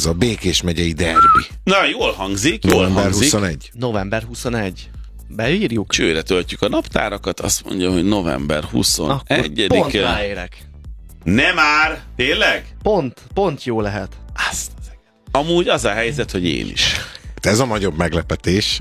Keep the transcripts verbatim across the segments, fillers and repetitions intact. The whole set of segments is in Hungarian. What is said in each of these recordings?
Ez a Békés megyei derbi. Na, jól hangzik, jól november hangzik. huszonegy. november huszonegy. Beírjuk? Csőre töltjük a naptárakat, azt mondja, hogy november Akkor huszonegyedike. pont ráérek. Nem már, tényleg? Pont, pont jó lehet. Azt az eget. Amúgy az a helyzet, hogy én is. Ez a nagyobb meglepetés.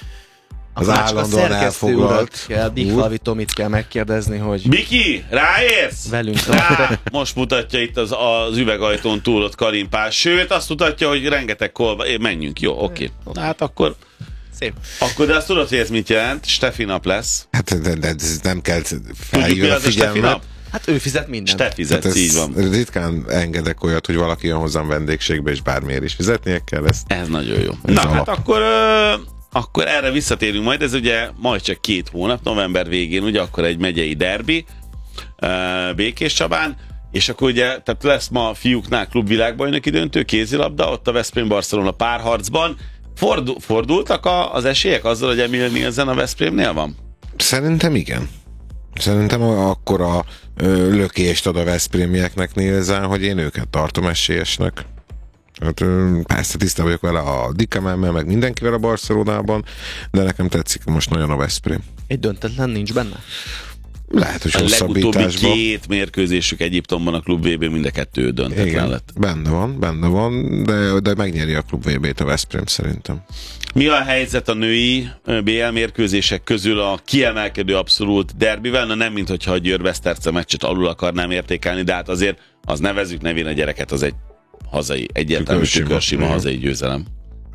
Az Akkor már csak a állandóan szerkesztő urat elfoglalt kell, Digfalvi Tomit kell megkérdezni, hogy Miki, ráérsz? velünk Rá! Most mutatja itt az, az üvegajtón túl ott kalimpás. Sőt, azt mutatja, hogy rengeteg kolba. É, menjünk, jó, oké. Okay. Hát akkor, szép. akkor de azt tudod, hogy ez mit jelent? Steffi nap lesz. Hát de, de ez nem kell Tudjuk, mi felhívni a az a Steffi figyelmet. nap? Hát ő fizet mindent. Te fizetsz, Hát így van. ritkán engedek olyat, hogy valaki jön hozzám vendégségbe, és bármiért is fizetnie kell ezt. Ez nagyon jó. Ez Na, alap. hát akkor, ö, akkor erre visszatérünk majd. Ez ugye majd csak két hónap, november végén, ugye akkor egy megyei derbi ö, Békés Csabán, és akkor ugye, tehát lesz ma a fiúknál klubvilágbajnoki döntő, kézilabda, ott a Veszprém-Barcelona párharcban. Fordul, fordultak a, az esélyek azzal, hogy Emil Nielsen a Veszprémnél van? Szerintem igen. Szerintem akkora ö, lökést ad a veszprémieknek Nielsen, hogy én őket tartom esélyesnek. Hát, ö, persze tisztában vagyok vele a Dicamemmel, meg mindenkivel a Barcelonában, de nekem tetszik most nagyon a Veszprém. Egy döntetlen nincs benne. Lehet, hogy A legutóbbi hosszabbításban. két mérkőzésük Egyiptomban a klub vé bén mind a kettő döntetlen Igen, lett. benne van, benne van, de, de megnyeri a klub vé bét a Veszprém szerintem. Mi a helyzet a női bé el mérkőzések közül a kiemelkedő abszolút derbivel? Na nem, mintha a Győr-Beszterce meccset alul akarnám értékelni, de hát azért az nevezzük nevén a gyereket, az egy hazai, egyértelmű Tükörsima. tükörsima Igen. hazai győzelem.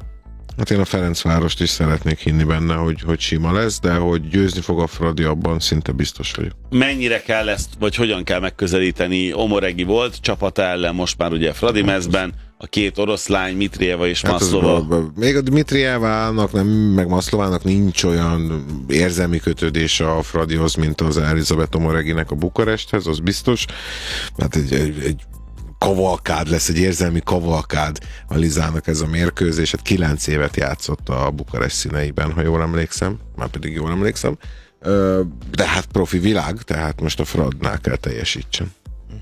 Hát én a Ferencvárost is szeretnék hinni benne, hogy, hogy sima lesz, de hogy győzni fog a Fradi, abban szinte biztos vagyok. Mennyire kell ezt, vagy hogyan kell megközelíteni? Omoregi volt csapata ellen, most már ugye Fradi mezben, a két oroszlány, Mitrieva és Hát az, Maszlova. a- a- még a Dmitrijevának, nem, meg Maszlovának nincs olyan érzelmi kötődése a Fradihoz, mint az Elizabeth Omoreginek a Bukaresthez, az biztos. Hát egy, egy, egy kavalkád lesz, egy érzelmi kavalkád a Lizának ez a mérkőzés. Hát kilenc évet játszott a Bukarest színeiben, ha jól emlékszem. Már pedig jól emlékszem. Ö, De hát profi világ, tehát most a Fradnál kell teljesítsen.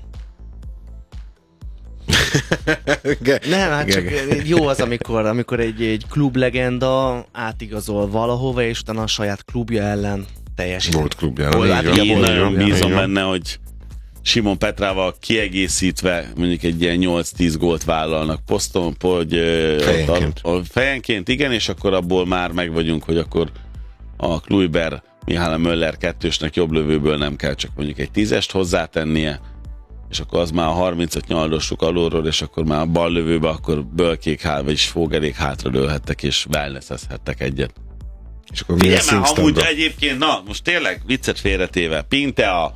Nem, hát csak Igen. jó az, amikor, amikor egy, egy klublegenda átigazol valahova, és utána a saját klubja ellen teljesít. Volt klubja. Hol így látja, van, Én volt, így nagyon van, így bízom van. benne, hogy Simon Petrával kiegészítve mondjuk egy ilyen nyolc-tíz gólt vállalnak poszton, hogy ö, Fejenként. A, a, fejenként, igen, és akkor abból már meg vagyunk, hogy akkor a Kluiber Mihály Möller kettősnek jobb lövőből nem kell csak mondjuk egy tízest hozzátennie, és akkor az már a harmincöt nyaldossuk alulról, és akkor már a bal lövőbe akkor bölkék hát, vagyis Fogerék hátra lőhettek, és wellnessezhettek egyet. És akkor milyen Figyelj már, amúgy színstandard? egyébként, na, most tényleg viccet félretéve, Pintea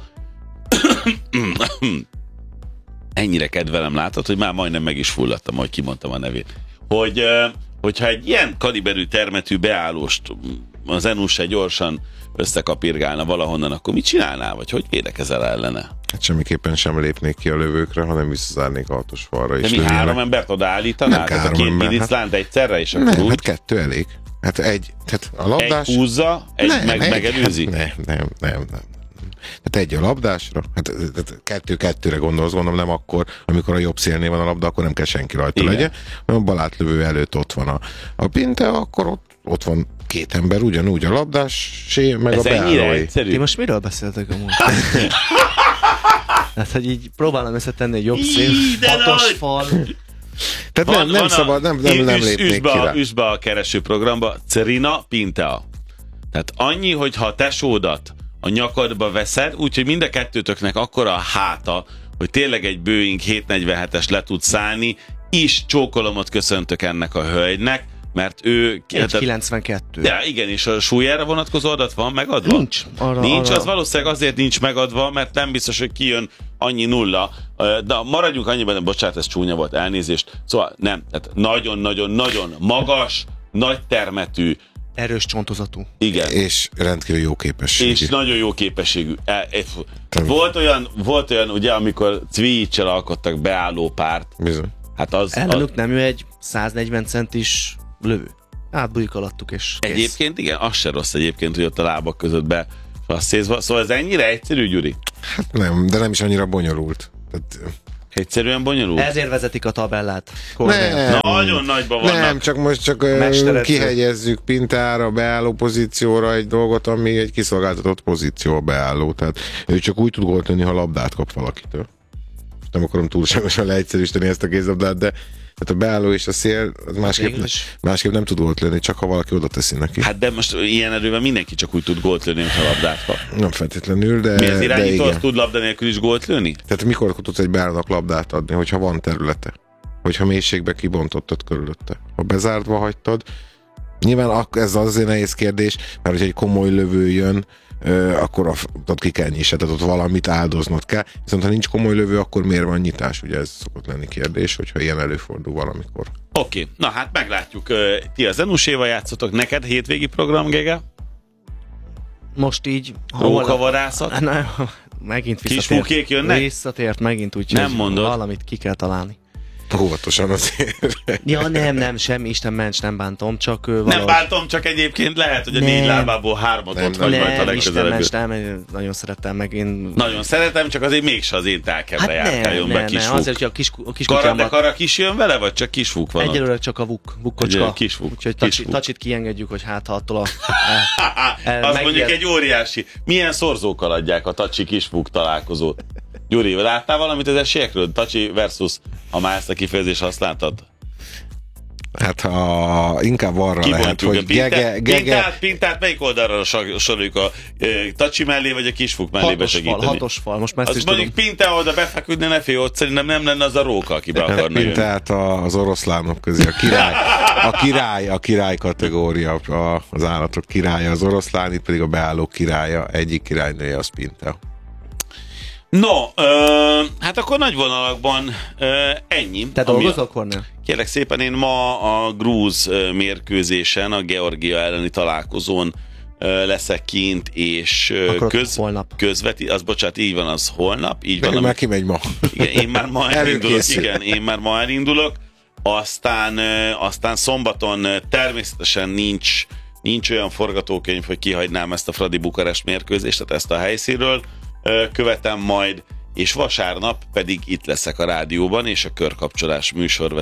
ennyire kedvelem, látod, hogy már majdnem meg is fulladtam, ahogy kimondtam a nevét. Hogy, ö, hogyha egy ilyen kaliberű termetű beállóst az en u se gyorsan összekapirgálna valahonnan, akkor mit csinálnál, vagy hogy védekezel ellene? Hát semmiképpen sem lépnék ki a lövőkre, hanem visszazárnék a hatos falra. De És mi lőnének. három embert odaállítanál? Nem Tehát a három két ember, bidiclánt egyszerre, és akkor Nem, úgy hát kettő elég. Hát egy, tehát a labdás... egy húzza, egy nem, meg, egy, megelőzi? Hát nem, nem, nem, nem. Tehát egy a labdásra, hát kettő-kettőre gondolsz, gondolom, nem akkor, amikor a jobb szélnél van a labda, akkor nem kell senki rajta Igen. legyen. A balátlövő előtt ott van a, a pinte, akkor ott, ott van két ember, ugyanúgy a labdásé, meg Ez a ennyire beállói. Ti egyszerű? most miről beszéltek amúgy? Hát, hogy így próbálom összetenni egy jobb szél, Í, de hatos nagy! fal. Tehát nem, nem szabad, nem, nem, nem üs, lépnék üsd be, ki a, rá. üsd be a keresőprogramba, Cerina Pintea. Tehát annyi, hogyha a tesódat a nyakadba veszed, úgyhogy mind a kettőtöknek akkora a háta, hogy tényleg egy Boeing hétszáznegyvenhetes le tud szállni, is csókolomot köszöntök ennek a hölgynek, mert ő... egy kilencvenkettő. Ja, igen, és a súlyára vonatkozó adat van megadva? Nincs. Arra, Nincs, arra. az valószínűleg azért nincs megadva, mert nem biztos, hogy kijön annyi nulla. De maradjunk annyiban, bocsánat, ez csúnya volt, elnézést. Szóval nem, tehát nagyon-nagyon-nagyon magas, nagy termetű, Erős csontozatú. igen, És rendkívül jó képességű. és nagyon jó képességű. E, e, volt olyan, volt olyan, ugye, amikor Cvijicsel alkottak beálló párt, Bizony. hát az... az Ellenük nem ő egy száznegyven centis lövő. Átbújik alattuk, és kész. egyébként igen, az se rossz egyébként, hogy ott a lábak között be passzézva. Szóval ez ennyire egyszerű, Gyuri? Hát nem, de nem is annyira bonyolult. Tehát, Egyszerűen bonyolult? Ezért vezetik a tabellát. Nem. Nagyon nagyban vannak. Nem, csak most csak ö, kihegyezzük Pintára, beálló pozícióra egy dolgot, ami egy kiszolgáltatott pozíció a beálló. Tehát ő csak úgy tud gólt lőni, ha labdát kap valakitől. Nem akarom túlságosan leegyszerűsíteni ezt a kézlabdát, de tehát a beálló és a szél az másképp, másképp nem tud gólt lőni, csak ha valaki oda teszi neki. Hát de most ilyen erőben mindenki csak úgy tud gólt lőni, ha labdát kap. Nem feltétlenül, de Mi az irányító, az tud labda nélkül is gólt lőni? Tehát mikor tudsz egy beállónak labdát adni, hogyha van területe? Hogyha mélységbe kibontottad körülötte? Ha bezártva hagytad? Nyilván ez azért nehéz kérdés, mert hogyha egy komoly lövő jön, akkor a, ott ki kell nyisni, tehát ott valamit áldoznod kell. Viszont ha nincs komoly lövő, akkor miért van nyitás? Ugye ez szokott lenni kérdés, hogyha ilyen előfordul valamikor. Oké, okay. Na hát meglátjuk. Ti a Zenuséval játszotok, neked hétvégi program, Gege? Most így... Rókavarászat? Na, megint visszatért. Kisfúkék jönnek? Visszatért megint, úgyhogy nem mondod. Valamit ki kell találni. Óvatosan azért. Ja, nem, nem, semmi, Isten ments, nem bántom, csak valahogy... Nem bántom, csak egyébként lehet, hogy a nem. négy lábából hármat ott vagy majd a legközelebb. Nem, nem, nagyon szeretem meg én... Nagyon szeretem, csak azért mégse az én telkembe hát járkáljon be kisfúk. Nem, azért, hogy a, kis, a kiskutyámban... Kara, de kara kis jön vele, vagy csak kisfúk van? Egyelőre csak a vuk, vukkocska. Kisfúk. Úgyhogy tacsit, tacsit kiengedjük, hogy hát ha attól a... el, az mondjuk egy óriási. Milyen szorzókkal adják a tacsi kisfúk találkozót? Gyuri, láttál valamit az esélyekről? Tacsi versus, ha már ezt a kifejezést használtad? Hát ha inkább arra kibontjuk lehet, hogy pintát, gege, gege... Pintát, pintát, melyik oldalra soroljuk a e, tacsi mellé, vagy a kisfúk mellé hatos besegíteni? Fal, hatos fal, most már ezt azt is mondjuk tudom. Pinta oda befeküdne, ne félj, ott szerintem nem lenne az a róka, aki be akarna jönni. Pintát az oroszlánok közé, a király, a király, a király kategória, az állatok királya, az oroszlán, itt pedig a beálló királya, egyik királynője az Pinta. No, ö, hát akkor nagy vonalakban ö, ennyi. Te dolgozol, Kornél? Kérlek szépen, én ma a grúz mérkőzésen, a Georgia elleni találkozón ö, leszek kint, és köz, közveti, az bocsánat, így van, az holnap. Így van, már kimegy ma. Igen, én már ma elindulok, igen, én már ma elindulok. Aztán, ö, aztán szombaton természetesen nincs, nincs olyan forgatókönyv, hogy kihagynám ezt a Fradi Bukarest mérkőzést, tehát ezt a helyszínről követem majd, és vasárnap pedig itt leszek a rádióban, és a Körkapcsolás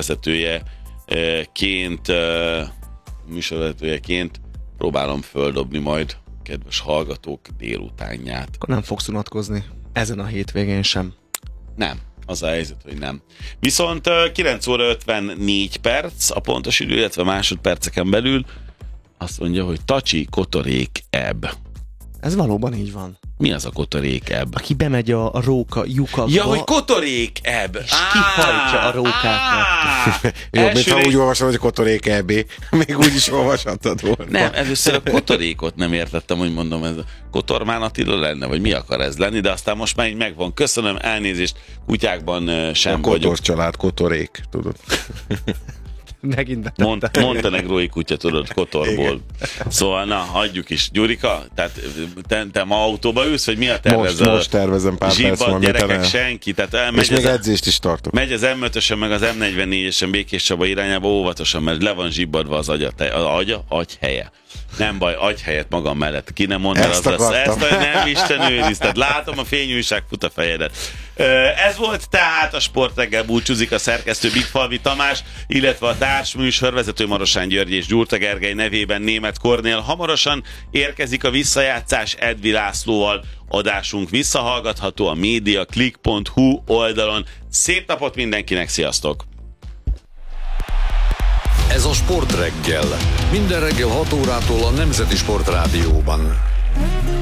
műsorvezetőjeként műsorvezetőjeként próbálom földobni majd kedves hallgatók délutánját. Akkor nem fogsz unatkozni ezen a hétvégén sem. Nem, az a helyzet, hogy nem. Viszont kilenc óra ötvennégy perc, a pontos idő, illetve másodperceken belül azt mondja, hogy Tacsi Kotorék Ebb. Ez valóban így van. Mi az a kotorék ebb? Aki bemegy a, a róka lyukakba. Ja, hogy kotorék ebb. És kihajtja a rókákat. Jó, mintha úgy olvasod, hogy kotorék ebbé. Még úgy is olvashattad volna. Nem, először a kotorékot nem értettem, hogy mondom, ez a Kotormán Attila lenne, vagy mi akar ez lenni, de aztán most már így megvan. Köszönöm, elnézést, kutyákban sem a vagyok. Kotor család, kotorék, tudod. Megint Mont- montenegrói kutya, tudod, Kotorból. Igen. Szóval, na, hagyjuk is. Gyurika, tehát te, te ma autóba ülsz, vagy mi a tervez? Most, most tervezem pár perc van. Gyerekek, el... senki. Tehát és még edzést is tartok. Megy az em ötösen, meg az em negyvennégyesen Békés Csaba irányába óvatosan, mert le van zsibbadva az agya, te, az agya, agyhelye. Nem baj, agyhelyet magam mellett. Ki nem mondta, az lesz. Ezt a nem Isten őrizted. Látom a fényújság fut a fejedet. Ez volt tehát a Sportreggel, búcsúzik a szerkesztő Bigfalvi Tamás, illetve a társműsorvezető Marosán György és Gyurta Gergely nevében Németh Kornél. Hamarosan érkezik a visszajátszás Edvi Lászlóval. Adásunk visszahallgatható a mediaclick pont hu oldalon. Szép napot mindenkinek, sziasztok! Ez a Sportreggel. Minden reggel hat órától a Nemzeti Sportrádióban.